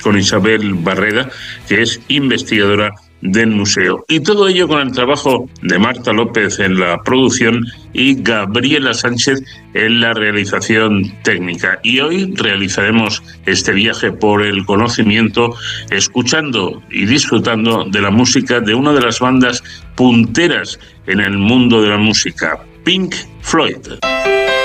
con Isabel Barreda, que es investigadora del museo. Y todo ello con el trabajo de Marta López en la producción y Gabriela Sánchez en la realización técnica. Y hoy realizaremos este viaje por el conocimiento escuchando y disfrutando de la música de una de las bandas punteras en el mundo de la música, Pink Floyd.